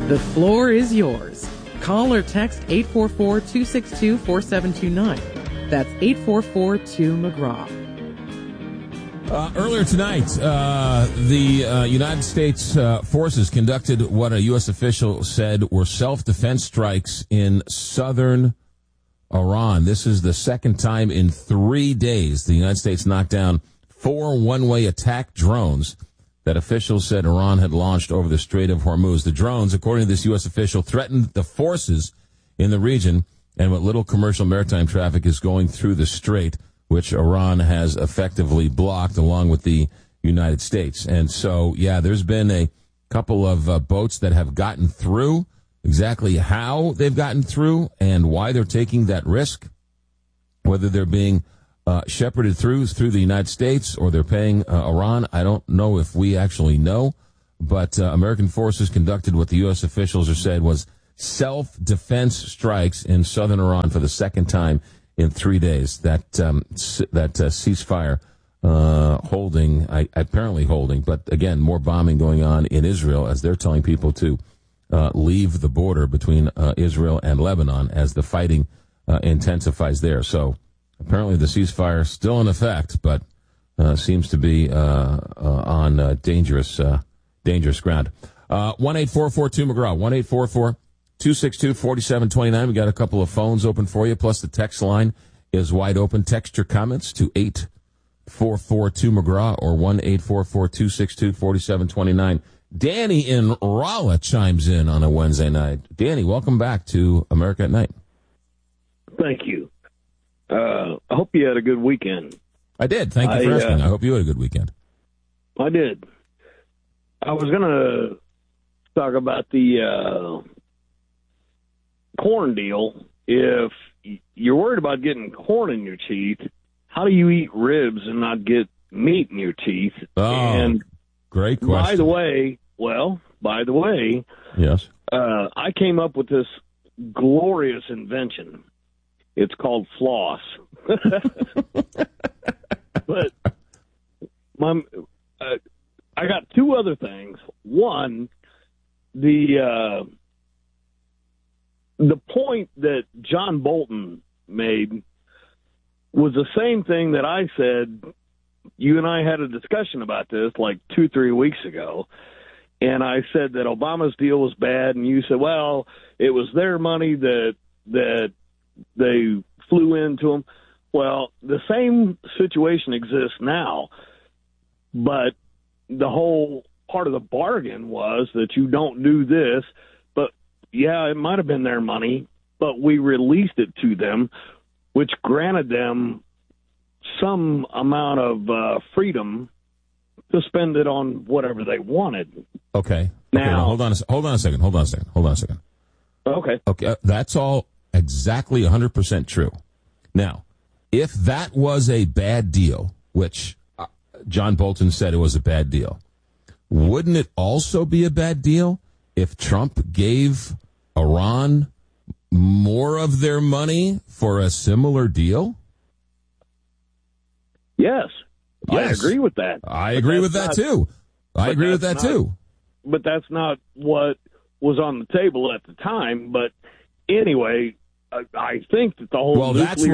The floor is yours. Call or text 844-262-4729. That's 844-2-McGraw. Earlier tonight, the United States forces conducted what a U.S. official said were self-defense strikes in southern Iran. This is the second time in 3 days the United States knocked down 4 one-way attack drones that officials said Iran had launched over the Strait of Hormuz. The drones, according to this U.S. official, threatened the forces in the region and what little commercial maritime traffic is going through the strait, which Iran has effectively blocked along with the United States. And so, yeah, there's been a couple of boats that have gotten through. Exactly how they've gotten through and why they're taking that risk, whether they're being shepherded through the United States or they're paying Iran, I don't know if we actually know. But American forces conducted what the U.S. officials have said was self-defense strikes in southern Iran for the second time in 3 days. That ceasefire apparently holding, but again, more bombing going on in Israel as they're telling people to leave the border between Israel and Lebanon as the fighting intensifies there. So apparently the ceasefire still in effect, but seems to be on dangerous ground. 1-844-2-McGraw, 1-844-262-4729. We got a couple of phones open for you, plus the text line is wide open. Text your comments to 844-2-McGraw or 1-844-262-4729. Danny in Rolla chimes in on a Wednesday night. Danny, welcome back to America at Night. Thank you. I hope you had a good weekend. I did. Thank you for asking. I hope you had a good weekend. I did. I was going to talk about the corn deal. If you're worried about getting corn in your teeth, how do you eat ribs and not get meat in your teeth? Oh, great question. By the way, yes, I came up with this glorious invention. It's called floss. But I got two other things. One, the point that John Bolton made was the same thing that I said. You and I had a discussion about this like 2-3 weeks ago, and I said that Obama's deal was bad, and you said, well, it was their money that they flew into them. Well, the same situation exists now, but the whole part of the bargain was that you don't do this, but yeah, it might have been their money, but we released it to them, which granted them some amount of freedom to spend it on whatever they wanted. Okay. Now, hold on a second. Okay. Okay. That's all exactly 100% true. Now, if that was a bad deal, which John Bolton said it was a bad deal, wouldn't it also be a bad deal if Trump gave Iran more of their money for a similar deal? Yes. I agree with that. I agree with that too. But that's not what was on the table at the time. But anyway, I think that the whole that's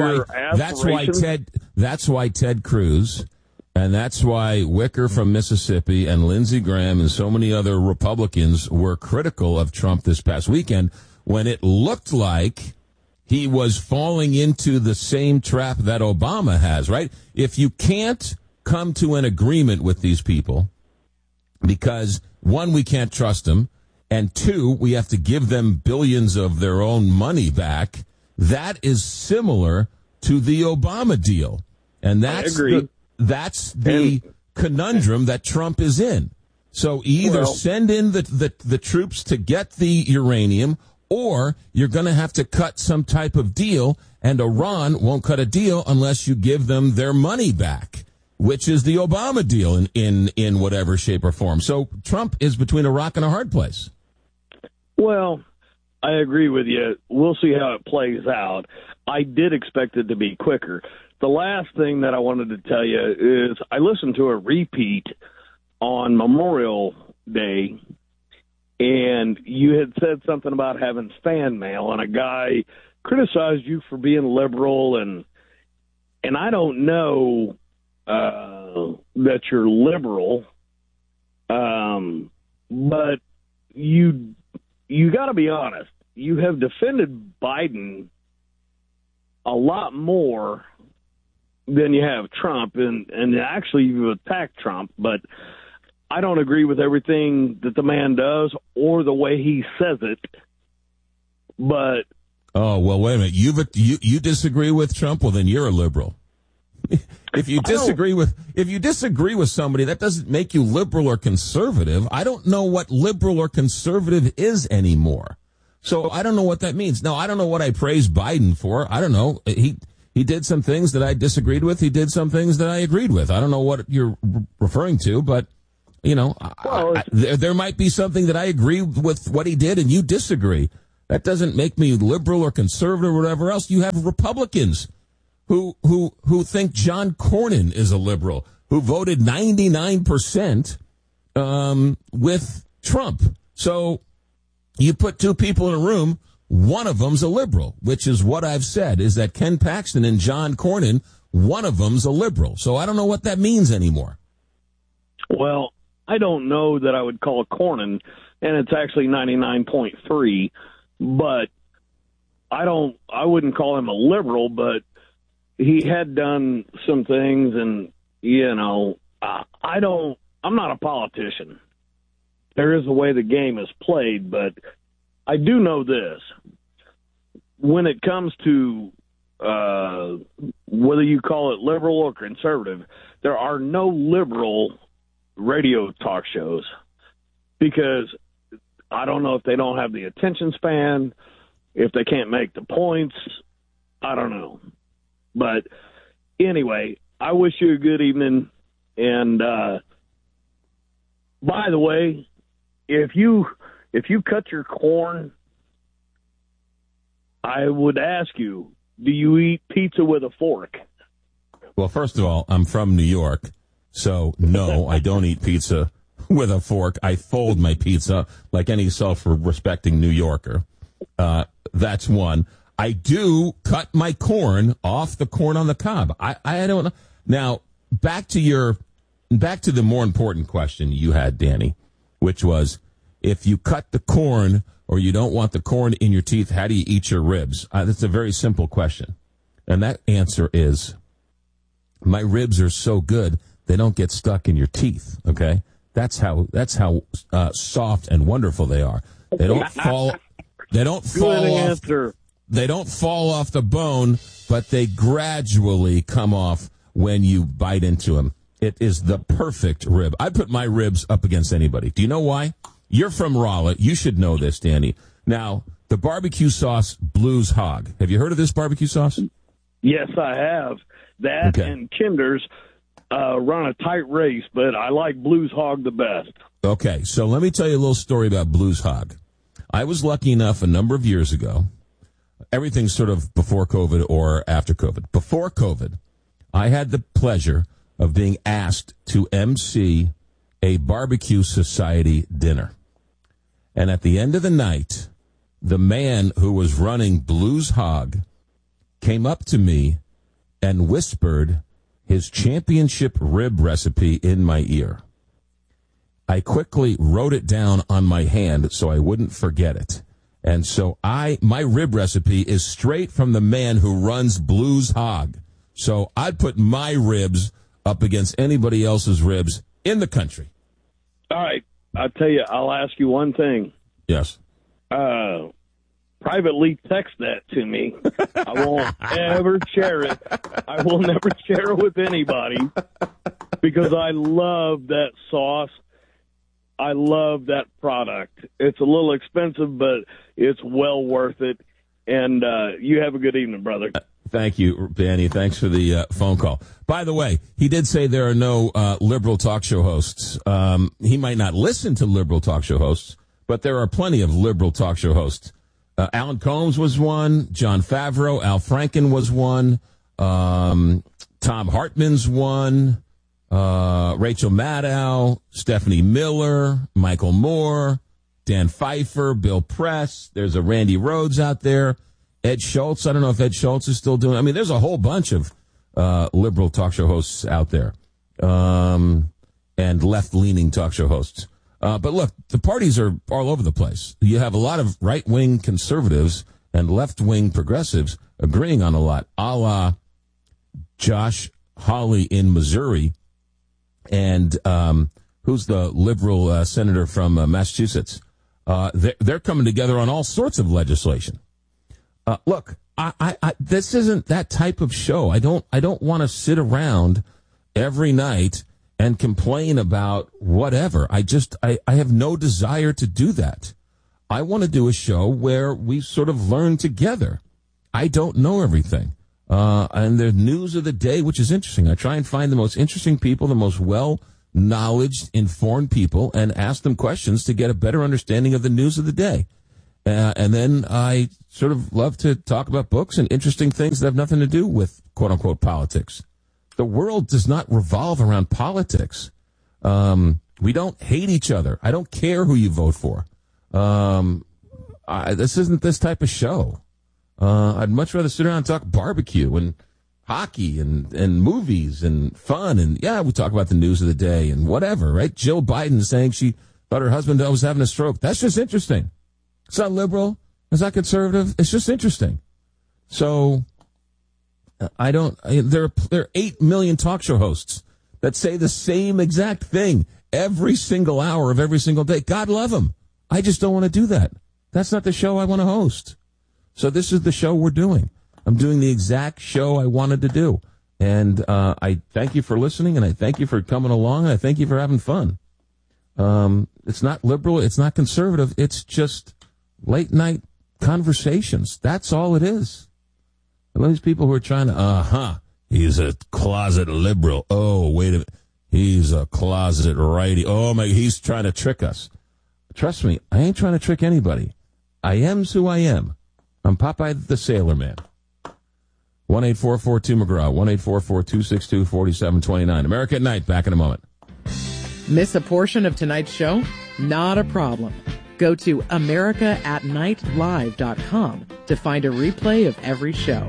why Ted Cruz and that's why Wicker from Mississippi and Lindsey Graham and so many other Republicans were critical of Trump this past weekend when it looked like he was falling into the same trap that Obama has, right? If you can't come to an agreement with these people because, one, we can't trust them, and two, we have to give them billions of their own money back, that is similar to the Obama deal. And that's the conundrum that Trump is in. So either send in the troops to get the uranium, or you're going to have to cut some type of deal, and Iran won't cut a deal unless you give them their money back, which is the Obama deal in whatever shape or form. So Trump is between a rock and a hard place. Well, I agree with you. We'll see how it plays out. I did expect it to be quicker. The last thing that I wanted to tell you is I listened to a repeat on Memorial Day, and you had said something about having fan mail, and a guy criticized you for being liberal, and I don't know that you're liberal, but you got to be honest. You have defended Biden a lot more than you have Trump, and actually you've attacked Trump, but I don't agree with everything that the man does or the way he says it. But oh, well, wait a minute. You disagree with Trump? Well, then you're a liberal. If you disagree with somebody, that doesn't make you liberal or conservative. I don't know what liberal or conservative is anymore. So I don't know what that means. Now, I don't know what I praise Biden for. I don't know. He did some things that I disagreed with. He did some things that I agreed with. I don't know what you're referring to, but, you know, there might be something that I agree with what he did and you disagree. That doesn't make me liberal or conservative or whatever else. You have Republicans who think John Cornyn is a liberal, who voted 99% with Trump. So you put two people in a room, one of them's a liberal, which is what I've said, is that Ken Paxton and John Cornyn, one of them's a liberal. So I don't know what that means anymore. Well, I don't know that I would call Cornyn, and it's actually 99.3, but I wouldn't call him a liberal, but he had done some things, and, you know, I'm not a politician. There is a way the game is played, but I do know this. When it comes to whether you call it liberal or conservative, there are no liberal radio talk shows because I don't know if they don't have the attention span, if they can't make the points. I don't know. But anyway, I wish you a good evening. And by the way, if you cut your corn, I would ask you, do you eat pizza with a fork? Well, first of all, I'm from New York, so no, I don't eat pizza with a fork. I fold my pizza like any self-respecting New Yorker. That's one. I do cut my corn off the corn on the cob. I don't know. Now, back to the more important question you had, Danny, which was, if you cut the corn or you don't want the corn in your teeth, how do you eat your ribs? That's a very simple question. And that answer is, my ribs are so good, they don't get stuck in your teeth, okay? That's how soft and wonderful they are. They don't fall off the bone, but they gradually come off when you bite into them. It is the perfect rib. I put my ribs up against anybody. Do you know why? You're from Rolla. You should know this, Danny. Now, the barbecue sauce Blues Hog. Have you heard of this barbecue sauce? Yes, I have. That and Kinder's run a tight race, but I like Blues Hog the best. Okay, so let me tell you a little story about Blues Hog. I was lucky enough a number of years ago, everything's sort of before COVID or after COVID. Before COVID, I had the pleasure of being asked to MC a barbecue society dinner. And at the end of the night, the man who was running Blues Hog came up to me and whispered his championship rib recipe in my ear. I quickly wrote it down on my hand so I wouldn't forget it. And so my rib recipe is straight from the man who runs Blues Hog. So I'd put my ribs up against anybody else's ribs in the country. All right. I'll tell you, I'll ask you one thing. Yes. Privately text that to me. I won't ever share it. I will never share it with anybody because I love that sauce. I love that product. It's a little expensive, but it's well worth it. And you have a good evening, brother. Thank you, Danny. Thanks for the phone call. By the way, he did say there are no liberal talk show hosts. He might not listen to liberal talk show hosts, but there are plenty of liberal talk show hosts. Alan Combs was one. John Favreau, Al Franken was one. Tom Hartman's one. Rachel Maddow, Stephanie Miller, Michael Moore, Dan Pfeiffer, Bill Press. There's a Randy Rhodes out there. Ed Schultz. I don't know if Ed Schultz is still doing. I mean, there's a whole bunch of liberal talk show hosts out there, and left-leaning talk show hosts. But look, the parties are all over the place. You have a lot of right-wing conservatives and left-wing progressives agreeing on a lot, a la Josh Hawley in Missouri, and who's the liberal senator from Massachusetts. They're coming together on all sorts of legislation. Look, this isn't that type of show. I don't want to sit around every night and complain about whatever. I have no desire to do that. I want to do a show where we sort of learn together. I don't know everything. And the news of the day, which is interesting. I try and find the most interesting people, the most well-knowledged, informed people, and ask them questions to get a better understanding of the news of the day. And then I sort of love to talk about books and interesting things that have nothing to do with quote-unquote politics. The world does not revolve around politics. We don't hate each other. I don't care who you vote for. This isn't this type of show. I'd much rather sit around and talk barbecue and hockey and movies and fun. And, yeah, we talk about the news of the day and whatever, right? Jill Biden saying she thought her husband was having a stroke. That's just interesting. It's not liberal. It's not conservative. It's just interesting. So there are 8 million talk show hosts that say the same exact thing every single hour of every single day. God love them. I just don't want to do that. That's not the show I want to host. So this is the show we're doing. I'm doing the exact show I wanted to do. And I thank you for listening, and I thank you for coming along, and I thank you for having fun. It's not liberal. It's not conservative. It's just late-night conversations. That's all it is. And these people who are trying to, he's a closet liberal. Oh, wait a minute. He's a closet righty. Oh, my, he's trying to trick us. Trust me, I ain't trying to trick anybody. I am's who I am. I'm Popeye the Sailor Man. 1-844-2-McGraw, 1-844-262-4729. America at Night, back in a moment. Miss a portion of tonight's show? Not a problem. Go to AmericaAtNightLive.com to find a replay of every show.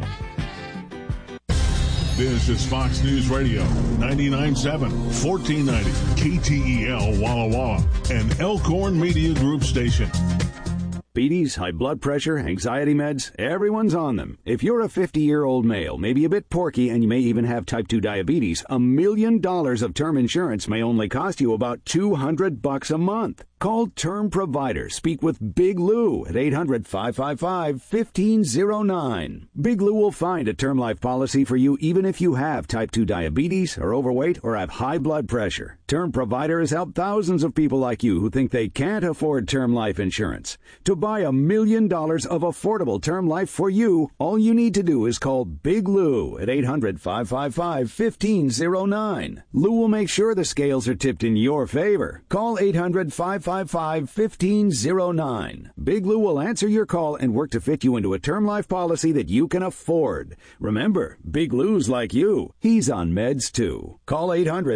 This is Fox News Radio, 99.7, 1490, KTEL Walla Walla, and Elkhorn Media Group station. Diabetes, high blood pressure, anxiety meds, everyone's on them. If you're a 50-year-old male, maybe a bit porky, and you may even have type 2 diabetes, $1 million of term insurance may only cost you about $200 a month. Call Term Provider. Speak with Big Lou at 800-555-1509. Big Lou will find a term life policy for you even if you have type 2 diabetes, are overweight, or have high blood pressure. Term Provider has helped thousands of people like you who think they can't afford term life insurance. To buy $1 million of affordable term life for you, all you need to do is call Big Lou at 800-555-1509. Lou will make sure the scales are tipped in your favor. Call 800-555-1509. Big Lou will answer your call and work to fit you into a term life policy that you can afford. Remember, Big Lou's like you. He's on meds too. Call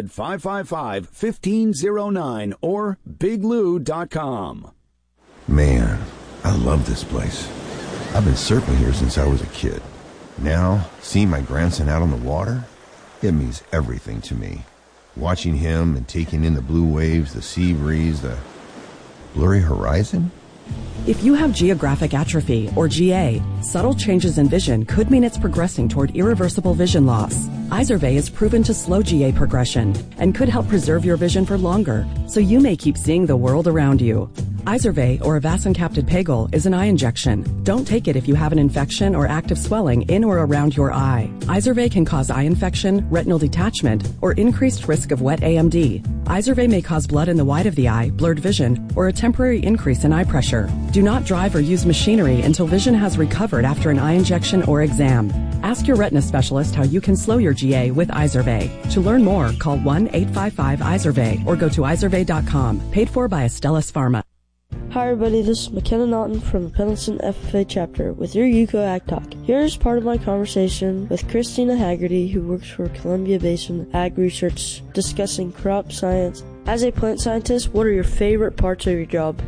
800-555-1509 or biglou.com. Man, I love this place. I've been surfing here since I was a kid. Now, seeing my grandson out on the water, it means everything to me. Watching him and taking in the blue waves, the sea breeze, the blurry horizon? If you have geographic atrophy, or GA, subtle changes in vision could mean it's progressing toward irreversible vision loss. Izervay is proven to slow GA progression and could help preserve your vision for longer, so you may keep seeing the world around you. Izervay, or avacincaptad pegol, is an eye injection. Don't take it if you have an infection or active swelling in or around your eye. Izervay can cause eye infection, retinal detachment, or increased risk of wet AMD. Izervay may cause blood in the white of the eye, blurred vision, or a temporary increase in eye pressure. Do not drive or use machinery until vision has recovered after an eye injection or exam. Ask your retina specialist how you can slow your GA with Izervay. To learn more, call 1-855-IZERVAY or go to izervay.com. Paid for by Astellas Pharma. Hi everybody, this is McKenna Naughton from the Pendleton FFA chapter with your UCO Ag Talk. Here's part of my conversation with Christina Haggerty, who works for Columbia Basin Ag Research, discussing crop science. As a plant scientist, what are your favorite parts of your job?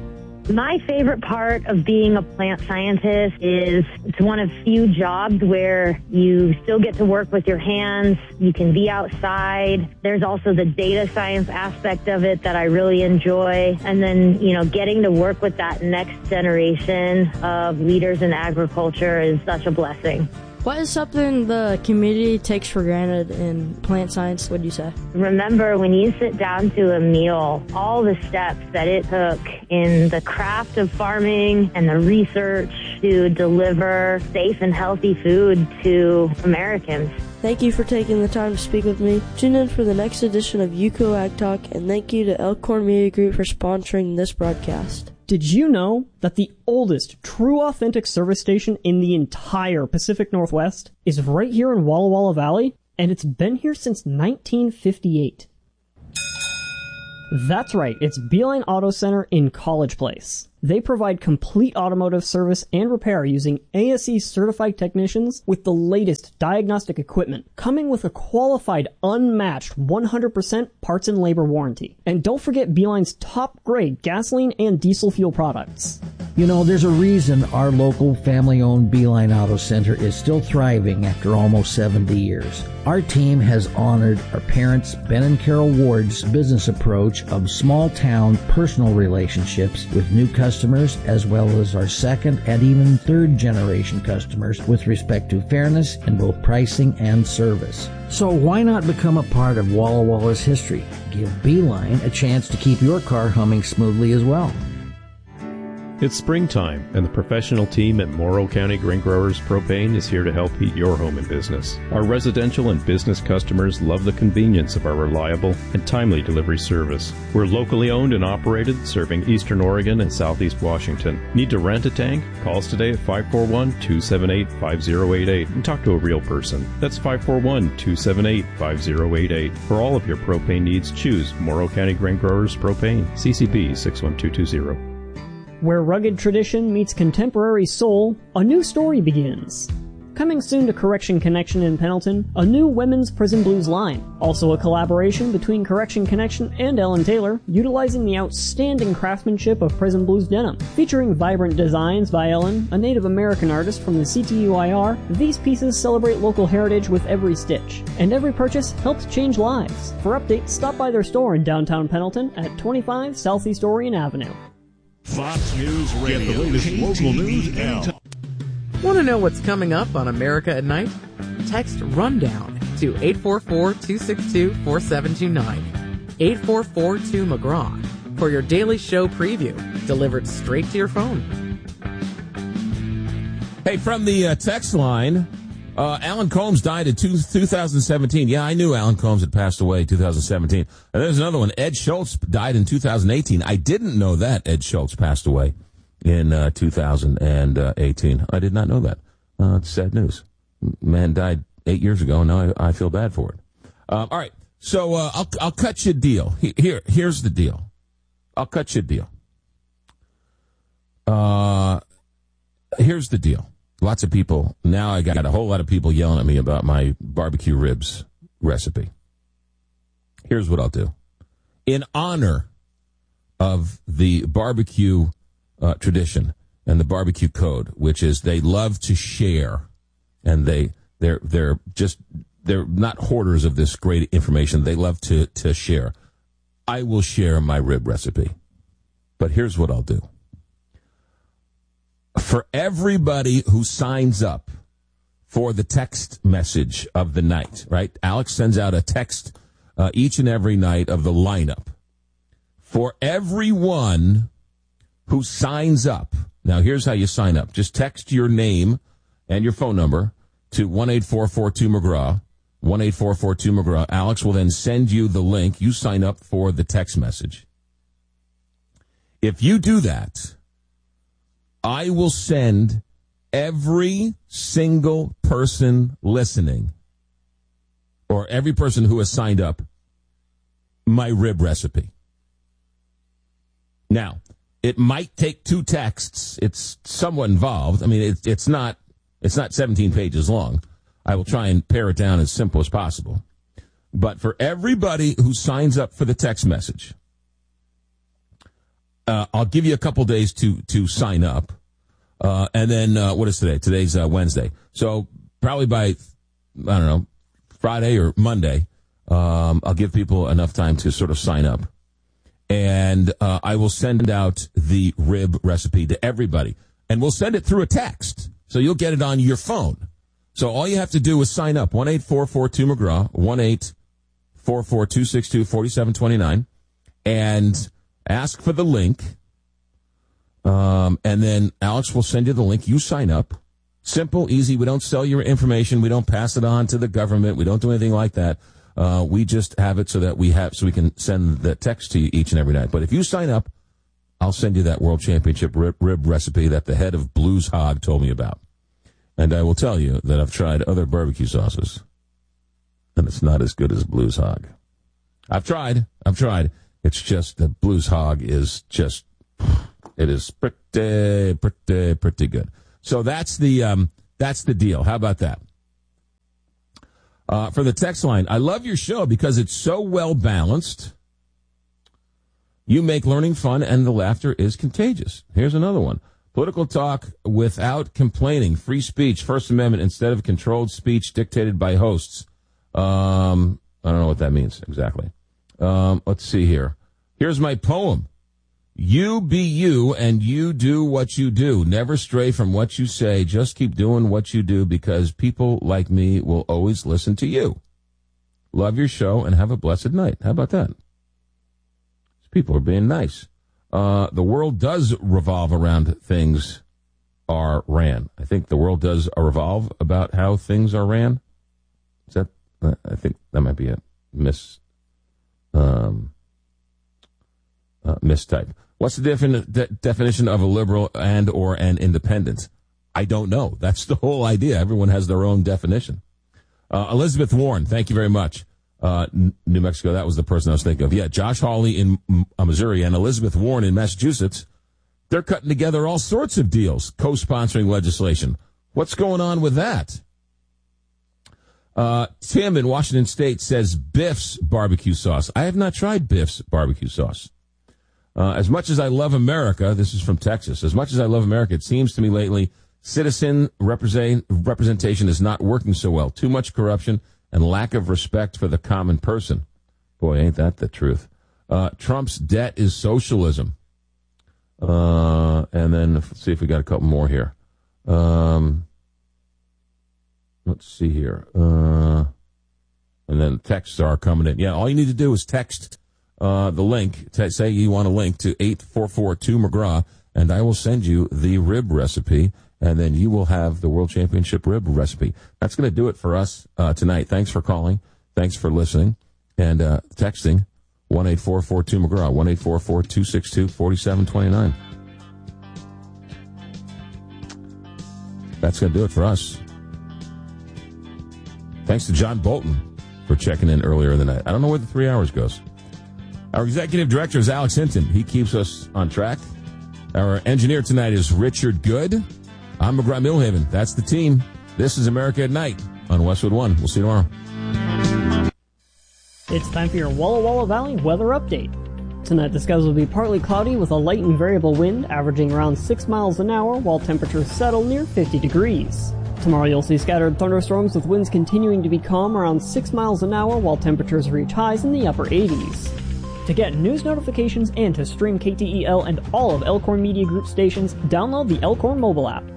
My favorite part of being a plant scientist is it's one of few jobs where you still get to work with your hands. You can be outside. There's also the data science aspect of it that I really enjoy. And then, getting to work with that next generation of leaders in agriculture is such a blessing. What is something the community takes for granted in plant science, would you say? Remember, when you sit down to a meal, all the steps that it took in the craft of farming and the research to deliver safe and healthy food to Americans. Thank you for taking the time to speak with me. Tune in for the next edition of UCO Ag Talk, and thank you to Elkhorn Media Group for sponsoring this broadcast. Did you know that the oldest true authentic service station in the entire Pacific Northwest is right here in Walla Walla Valley? And it's been here since 1958. That's right, it's Beeline Auto Center in College Place. They provide complete automotive service and repair using ASE certified technicians with the latest diagnostic equipment, coming with a qualified, unmatched 100% parts and labor warranty. And don't forget Beeline's top grade gasoline and diesel fuel products. You know, there's a reason our local family-owned Beeline Auto Center is still thriving after almost 70 years. Our team has honored our parents, Ben and Carol Ward's business approach of small-town personal relationships with new customers, as well as our second and even third generation customers with respect to fairness in both pricing and service. So why not become a part of Walla Walla's history? Give Beeline a chance to keep your car humming smoothly as well. It's springtime, and the professional team at Morrow County Grain Growers Propane is here to help heat your home and business. Our residential and business customers love the convenience of our reliable and timely delivery service. We're locally owned and operated, serving Eastern Oregon and Southeast Washington. Need to rent a tank? Call us today at 541-278-5088 and talk to a real person. That's 541-278-5088. For all of your propane needs, choose Morrow County Grain Growers Propane, CCB 61220. Where rugged tradition meets contemporary soul, a new story begins. Coming soon to Correction Connection in Pendleton, a new women's prison blues line. Also a collaboration between Correction Connection and Ellen Taylor, utilizing the outstanding craftsmanship of prison blues denim. Featuring vibrant designs by Ellen, a Native American artist from the CTUIR, these pieces celebrate local heritage with every stitch. And every purchase helps change lives. For updates, stop by their store in downtown Pendleton at 25 Southeast Orion Avenue. Fox News Radio. Get the latest local news anytime. Want to know what's coming up on America at Night? Text RUNDOWN to 844-262-4729. 844-2McGraw for your daily show preview, delivered straight to your phone. Hey, from the text line, Alan Combs died in 2017. Yeah, I knew Alan Combs had passed away in 2017. And there's another one. Ed Schultz died in 2018. I didn't know that Ed Schultz passed away in 2018. I did not know that. It's sad news. Man died 8 years ago, and now I feel bad for it. All right, so I'll cut you a deal. Here's the deal. I'll cut you a deal. Here's the deal. Lots of people, now I got a whole lot of people yelling at me about my barbecue ribs recipe. Here's what I'll do. In honor of the barbecue tradition and the barbecue code, which is they love to share, and they're not hoarders of this great information. They love to share. I will share my rib recipe. But here's what I'll do. For everybody who signs up for the text message of the night, right? Alex sends out a text each and every night of the lineup. For everyone who signs up, now here's how you sign up. Just text your name and your phone number to 1-844-2McGraw, 1-844-2McGraw. Alex will then send you the link. You sign up for the text message. If you do that, I will send every single person listening, or every person who has signed up, my rib recipe. Now, it might take 2 texts. It's somewhat involved. I mean, it's not 17 pages long. I will try and pare it down as simple as possible. But for everybody who signs up for the text message, I'll give you a couple days to sign up. And then, what is today? Today's Wednesday. So probably by, I don't know, Friday or Monday, I'll give people enough time to sort of sign up. And I will send out the rib recipe to everybody. And we'll send it through a text. So you'll get it on your phone. So all you have to do is sign up. 1-844-2-McGraw, 1-844-262-4729. And ask for the link. And then Alex will send you the link. You sign up. Simple, easy. We don't sell your information. We don't pass it on to the government. We don't do anything like that. We just have it so we can send the text to you each and every night. But if you sign up, I'll send you that World Championship rib recipe that the head of Blues Hog told me about. And I will tell you that I've tried other barbecue sauces, and it's not as good as Blues Hog. I've tried. It's just that Blues Hog is just, it is pretty good. So that's the deal. How about that? For the text line, I love your show because it's so well balanced. You make learning fun and the laughter is contagious. Here's another one. Political talk without complaining. Free speech, First Amendment instead of controlled speech dictated by hosts. I don't know what that means exactly. Let's see here. Here's my poem. You be you and you do what you do. Never stray from what you say. Just keep doing what you do because people like me will always listen to you. Love your show and have a blessed night. How about that? People are being nice. The world does revolve around things are ran. I think the world does revolve about how things are ran. Is that? I think that might be a mistype. What's the definition of a liberal and or an independent? I don't know. That's the whole idea. Everyone has their own definition. Elizabeth Warren, thank you very much. New Mexico, that was the person I was thinking of. Yeah, Josh Hawley in Missouri and Elizabeth Warren in Massachusetts. They're cutting together all sorts of deals, co-sponsoring legislation. What's going on with that? Tim in Washington State says Biff's barbecue sauce. I have not tried Biff's barbecue sauce. As much as I love America, this is from Texas, as much as I love America, it seems to me lately citizen representation is not working so well. Too much corruption and lack of respect for the common person. Boy, ain't that the truth. Trump's debt is socialism. And then let's see if we got a couple more here. Let's see here. And then texts are coming in. Yeah, all you need to do is text the link. Say you want a link to 844-2-McGraw, and I will send you the rib recipe, and then you will have the World Championship rib recipe. That's going to do it for us tonight. Thanks for calling. Thanks for listening and texting 1-844-2-McGraw, 1-844-262-4729. That's going to do it for us. Thanks to John Bolton for checking in earlier in the night. I don't know where the 3 hours goes. Our executive director is Alex Hinton. He keeps us on track. Our engineer tonight is Richard Good. I'm McGraw Millhaven. That's the team. This is America at Night on Westwood One. We'll see you tomorrow. It's time for your Walla Walla Valley weather update. Tonight the skies will be partly cloudy with a light and variable wind averaging around 6 miles an hour while temperatures settle near 50 degrees. Tomorrow you'll see scattered thunderstorms with winds continuing to be calm around 6 miles an hour while temperatures reach highs in the upper 80s. To get news notifications and to stream KTEL and all of Elkhorn Media Group stations, download the Elkhorn mobile app.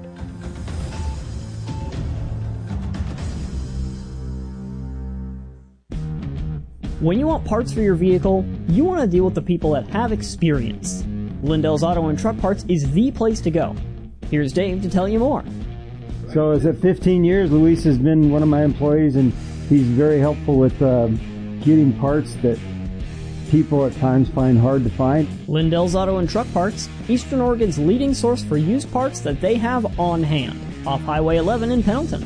When you want parts for your vehicle, you want to deal with the people that have experience. Lindell's Auto and Truck Parts is the place to go. Here's Dave to tell you more. So is it 15 years? Luis has been one of my employees, and he's very helpful with getting parts that people at times find hard to find. Lindell's Auto and Truck Parts, Eastern Oregon's leading source for used parts that they have on hand, off Highway 11 in Pendleton.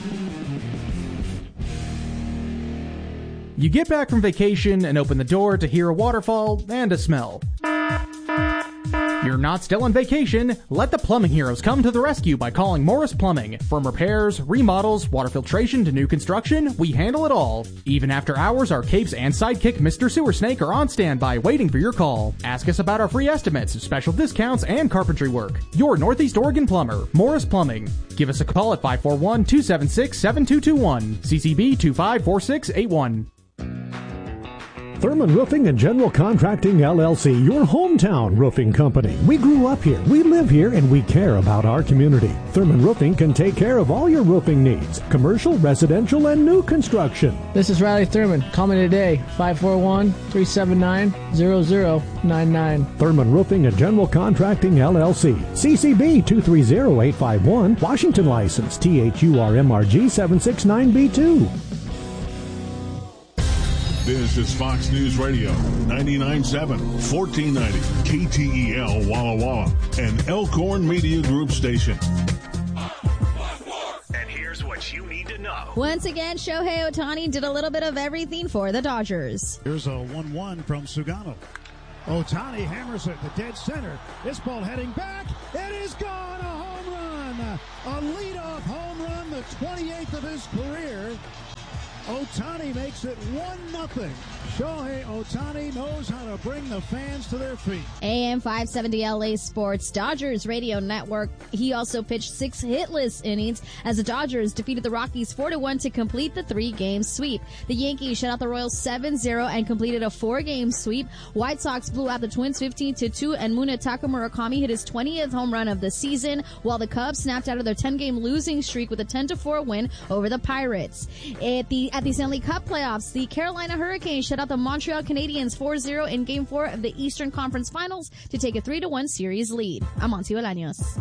You get back from vacation and open the door to hear a waterfall and a smell. You're not still on vacation? Let the plumbing heroes come to the rescue by calling Morris Plumbing. From repairs, remodels, water filtration to new construction, we handle it all. Even after hours, our capes and sidekick Mr. Sewer Snake are on standby waiting for your call. Ask us about our free estimates, special discounts, and carpentry work. Your Northeast Oregon plumber, Morris Plumbing. Give us a call at 541-276-7221. CCB 254681. Thurman Roofing and General Contracting, LLC, your hometown roofing company. We grew up here, we live here, and we care about our community. Thurman Roofing can take care of all your roofing needs, commercial, residential, and new construction. This is Riley Thurman. Call me today, 541-379-0099. Thurman Roofing and General Contracting, LLC. CCB 230851, Washington license, THURMRG 769B2. This is Fox News Radio, 99.7, 1490, KTEL Walla Walla, and Elkhorn Media Group station. And here's what you need to know. Once again, Shohei Ohtani did a little bit of everything for the Dodgers. Here's a 1-1 from Sugano. Ohtani hammers it to dead center. This ball heading back. It is gone. A home run. A leadoff home run, the 28th of his career. Ohtani makes it 1-0. Shohei Ohtani knows how to bring the fans to their feet. AM 570 LA Sports, Dodgers radio network. He also pitched 6 hitless innings as the Dodgers defeated the Rockies 4-1 to complete the 3-game sweep. The Yankees shut out the Royals 7-0 and completed a 4-game sweep. White Sox blew out the Twins 15-2, and Munetaka Murakami hit his 20th home run of the season, while the Cubs snapped out of their 10-game losing streak with a 10-4 win over the Pirates. At the Stanley Cup playoffs, the Carolina Hurricanes shut out the Montreal Canadiens 4-0 in Game 4 of the Eastern Conference Finals to take a 3-1 series lead. I'm Monty Bolaños.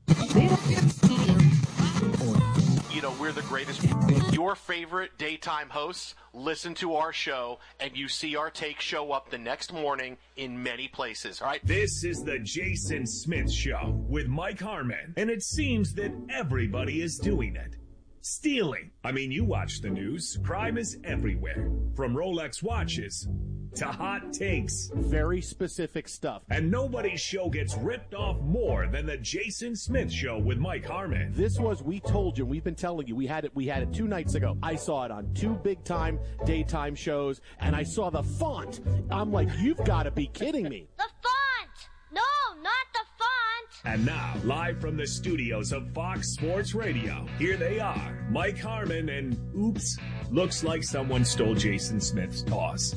You know, we're the greatest. Your favorite daytime hosts listen to our show, and you see our take show up the next morning in many places, all right? This is the Jason Smith Show with Mike Harmon, and it seems that everybody is doing it. Stealing. I mean, you watch the news. Crime is everywhere. From Rolex watches to hot takes. Very specific stuff. And nobody's show gets ripped off more than the Jason Smith Show with Mike Harmon. This was, we told you, we've been telling you, we had it 2 nights ago. I saw it on 2 big-time daytime shows, and I saw the font. I'm like, you've got to be kidding me. The font! No, not the font! And now, live from the studios of Fox Sports Radio, here they are, Mike Harmon and, oops, looks like someone stole Jason Smith's toss.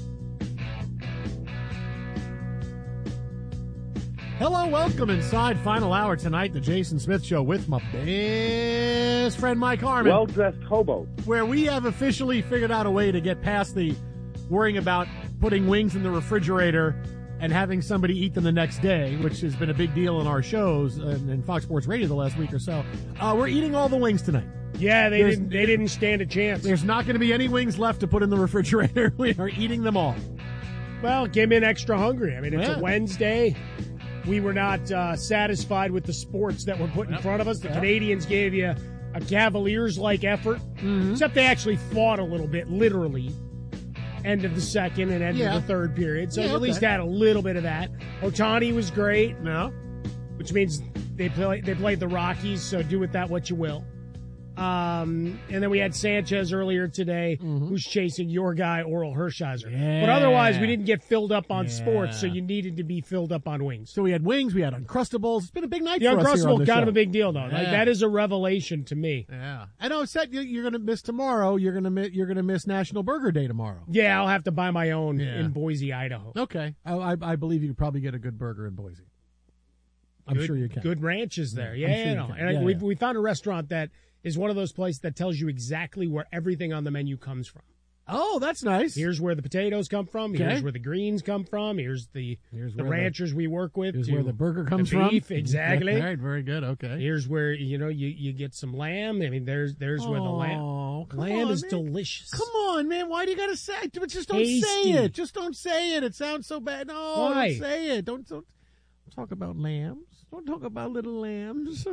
Hello, welcome inside final hour tonight, the Jason Smith Show with my best friend Mike Harmon. Well-dressed hobo. Where we have officially figured out a way to get past the worrying about putting wings in the refrigerator and having somebody eat them the next day, which has been a big deal in our shows and Fox Sports Radio the last week or so. We're eating all the wings tonight. Yeah, they didn't stand a chance. There's not going to be any wings left to put in the refrigerator. We are eating them all. Well, came in extra hungry. I mean, it's a Wednesday. We were not satisfied with the sports that were put in front of us. The Canadians gave you a Cavaliers-like effort, except they actually fought a little bit, literally. End of the second and end of the third period. So at least had a little bit of that. Ohtani was great. No. Which means they played the Rockies, so do with that what you will. And then we had Sanchez earlier today, who's chasing your guy, Oral Hershiser. Yeah. But otherwise, we didn't get filled up on sports, so you needed to be filled up on wings. So we had wings, we had Uncrustables. It's been a big night the for us here on Uncrustable, the kind show. of a big deal, though. Yeah. Like, that is a revelation to me. Yeah. I know, you're going to miss tomorrow. You're going to miss National Burger Day tomorrow. Yeah, I'll have to buy my own in Boise, Idaho. Okay. I believe you could probably get a good burger in Boise. I'm sure you can. Good ranches there. Yeah, Yeah, I'm sure you and can. we found a restaurant that is one of those places that tells you exactly where everything on the menu comes from. Oh, that's nice. Here's where the potatoes come from. Okay. Here's where the greens come from. Here's the ranchers we work with. Here's where the burger comes the beef, from. Exactly. All right, very good. Okay. Here's where you get some lamb. I mean, there's where the lamb is delicious. Come on, man. Why do you got to say it? Just don't say Tasty. it. Just don't say it. It sounds so bad. No, Why? don't say it. Don't talk about lambs. Don't talk about little lambs.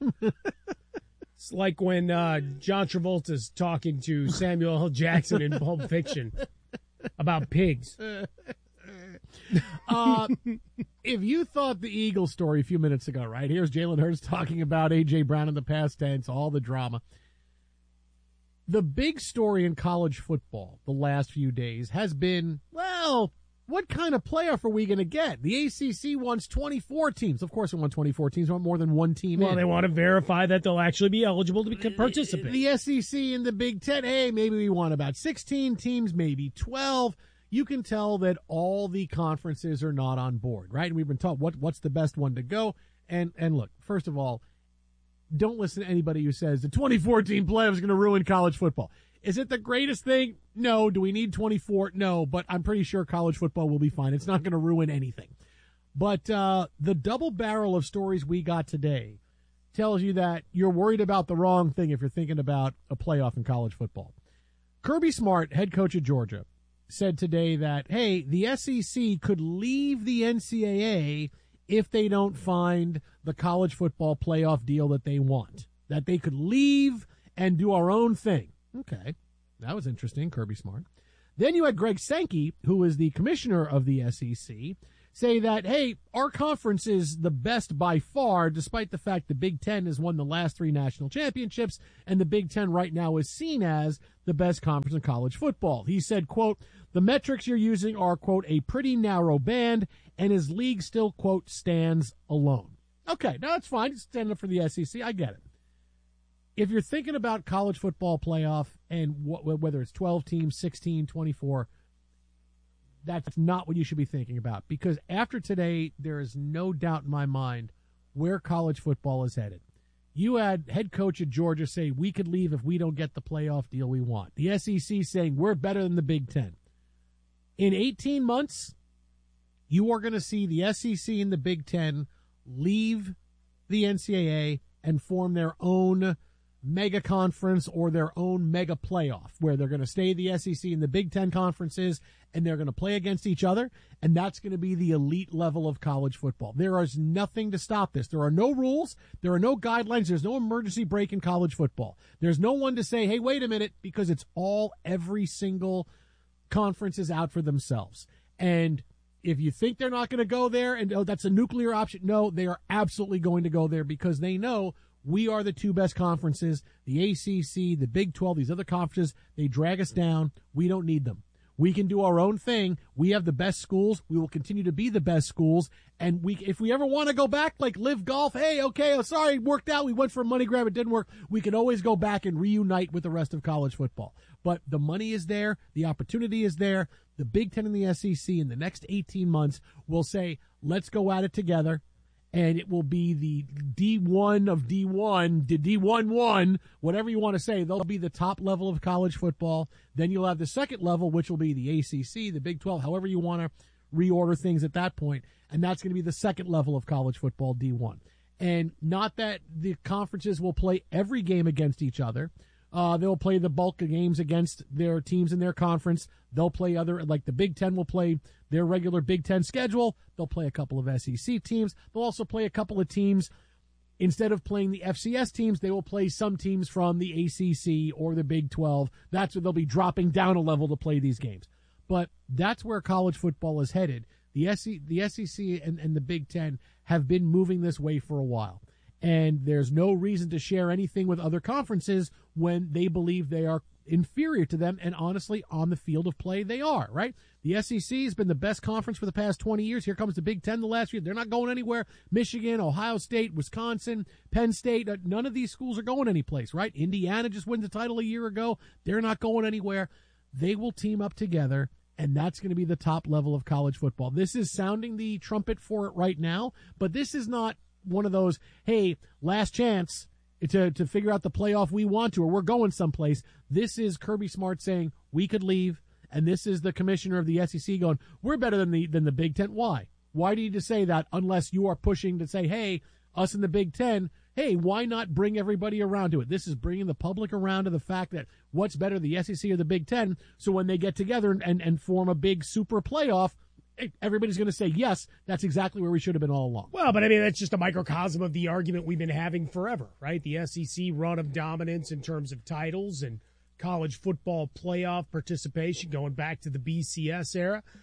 It's like when John Travolta's talking to Samuel L. Jackson in Pulp Fiction about pigs. If you thought the Eagles story a few minutes ago, right? Here's Jalen Hurts talking about A.J. Brown in the past tense, all the drama. The big story in college football the last few days has been, well, what kind of playoff are we going to get? The ACC wants 24 teams. Of course, they want 24 teams. They want more than one team in. Well, they want to verify that they'll actually be eligible to participate. The SEC and the Big Ten, hey, maybe we want about 16 teams, maybe 12. You can tell that all the conferences are not on board, right? And we've been taught what's the best one to go. And look, first of all, don't listen to anybody who says the 24-team playoff is going to ruin college football. Is it the greatest thing? No. Do we need 24? No, but I'm pretty sure college football will be fine. It's not going to ruin anything. But the double barrel of stories we got today tells you that you're worried about the wrong thing if you're thinking about a playoff in college football. Kirby Smart, head coach of Georgia, said today that, hey, the SEC could leave the NCAA if they don't find the college football playoff deal that they want. That they could leave and do our own thing. Okay, that was interesting, Kirby Smart. Then you had Greg Sankey, who is the commissioner of the SEC, say that, hey, our conference is the best by far, despite the fact the Big Ten has won the last 3 national championships, and the Big Ten right now is seen as the best conference in college football. He said, quote, the metrics you're using are, quote, a pretty narrow band, and his league still, quote, stands alone. Okay, now that's fine. He's standing up for the SEC. I get it. If you're thinking about college football playoff and whether it's 12 teams, 16, 24, that's not what you should be thinking about. Because after today, there is no doubt in my mind where college football is headed. You had head coach at Georgia say we could leave if we don't get the playoff deal we want. The SEC saying we're better than the Big Ten. In 18 months, you are going to see the SEC and the Big Ten leave the NCAA and form their own mega conference or their own mega playoff where they're going to stay the SEC and the Big Ten conferences and they're going to play against each other, and that's going to be the elite level of college football. There is nothing to stop this. There are no rules. There are no guidelines. There's no emergency break in college football. There's no one to say, hey, wait a minute, because it's all every single conference is out for themselves. And if you think they're not going to go there and, oh, that's a nuclear option, no, they are absolutely going to go there because they know we are the 2 best conferences, the ACC, the Big 12, these other conferences. They drag us down. We don't need them. We can do our own thing. We have the best schools. We will continue to be the best schools. And if we ever want to go back, like Live Golf, hey, okay, sorry, it worked out. We went for a money grab. It didn't work. We can always go back and reunite with the rest of college football. But the money is there. The opportunity is there. The Big Ten and the SEC in the next 18 months will say, let's go at it together. And it will be the D1 of D1, the D1-1, whatever you want to say. They'll be the top level of college football. Then you'll have the second level, which will be the ACC, the Big 12, however you want to reorder things at that point. And that's going to be the second level of college football, D1. And not that the conferences will play every game against each other. They'll play the bulk of games against their teams in their conference. They'll play like the Big Ten will play their regular Big Ten schedule. They'll play a couple of SEC teams. They'll also play a couple of teams. Instead of playing the FCS teams, they will play some teams from the ACC or the Big 12. That's where they'll be dropping down a level to play these games. But that's where college football is headed. The SEC and the Big Ten have been moving this way for a while. And there's no reason to share anything with other conferences when they believe they are inferior to them. And honestly, on the field of play, they are, right? The SEC has been the best conference for the past 20 years. Here comes the Big Ten the last year. They're not going anywhere. Michigan, Ohio State, Wisconsin, Penn State, none of these schools are going anyplace, right? Indiana just won the title a year ago. They're not going anywhere. They will team up together, and that's going to be the top level of college football. This is sounding the trumpet for it right now, but this is not one of those, hey, last chance to figure out the playoff we want to, or we're going someplace. This is Kirby Smart saying we could leave, and this is the commissioner of the SEC going, we're better than the Big Ten. Why? Why do you need to say that unless you are pushing to say, hey, us in the Big Ten, hey, why not bring everybody around to it? This is bringing the public around to the fact that what's better, the SEC or the Big Ten, so when they get together and form a big super playoff, everybody's going to say, yes, that's exactly where we should have been all along. Well, but I mean, that's just a microcosm of the argument we've been having forever, right? The SEC run of dominance in terms of titles and college football playoff participation going back to the BCS era.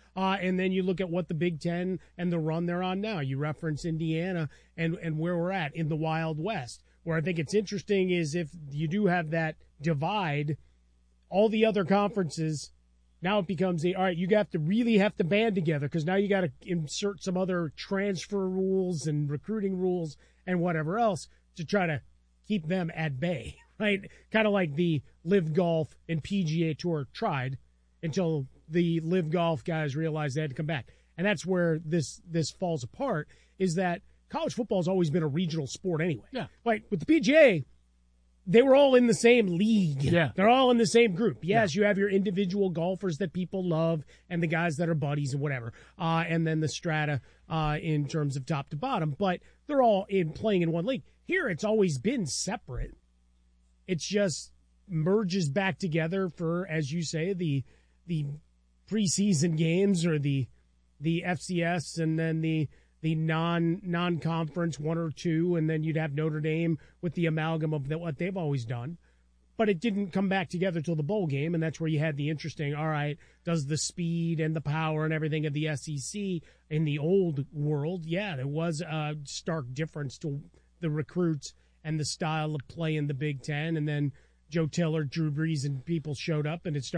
And then you look at what the Big Ten and the run they're on now. You reference Indiana and where we're at in the Wild West. Where I think it's interesting is if you do have that divide, all the other conferences, now it becomes all right, you really have to band together because now you got to insert some other transfer rules and recruiting rules and whatever else to try to keep them at bay, right? Kind of like the Live Golf and PGA Tour tried until the Live Golf guys realized they had to come back. And that's where this falls apart, is that college football has always been a regional sport anyway. Yeah. Like with the PGA, they were all in the same league. Yeah. They're all in the same group. Yes, you have your individual golfers that people love and the guys that are buddies and whatever. And then the strata in terms of top to bottom. But they're all playing in one league. Here, it's always been separate. It's just merges back together for, as you say, the preseason games or the FCS and then the non-conference 1 or 2, and then you'd have Notre Dame with the amalgam of what they've always done. But it didn't come back together till the bowl game, and that's where you had the interesting, all right, does the speed and the power and everything of the SEC in the old world, yeah, there was a stark difference to the recruits and the style of play in the Big Ten, and then Joe Tiller, Drew Brees, and people showed up, and it started